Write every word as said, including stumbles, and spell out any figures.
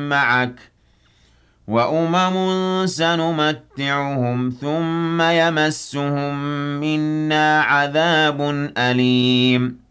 معك وأمم سنمتعهم ثم يمسهم منا عذاب أليم